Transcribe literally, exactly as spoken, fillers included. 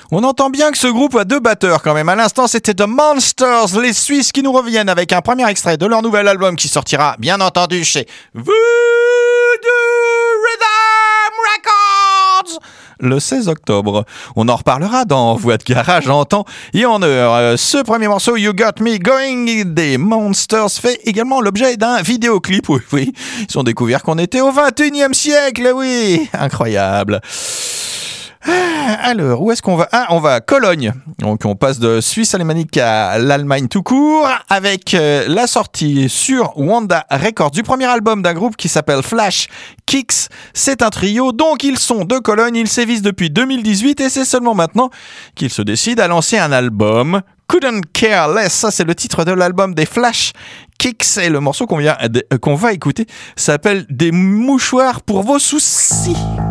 On entend bien que ce groupe a deux batteurs quand même. À l'instant, c'était The Monsters, les Suisses qui nous reviennent avec un premier extrait de leur nouvel album qui sortira, bien entendu, chez Voodoo Rhythm Records le seize octobre. On en reparlera dans Voix de Garage en temps et en heure. Ce premier morceau, You Got Me Going, des Monsters, fait également l'objet d'un vidéoclip. Oui, oui, ils ont découvert qu'on était au vingt et unième siècle, oui, incroyable. Alors, où est-ce qu'on va ? Ah, on va à Cologne. Donc, on passe de Suisse alémanique à l'Allemagne tout court avec euh, la sortie sur Wanda Records du premier album d'un groupe qui s'appelle Flash Kicks. C'est un trio, donc ils sont de Cologne, ils sévissent depuis deux mille dix-huit et c'est seulement maintenant qu'ils se décident à lancer un album. Couldn't Care Less, ça c'est le titre de l'album des Flash Kicks et le morceau qu'on vient, qu'on va écouter s'appelle Des mouchoirs pour vos soucis.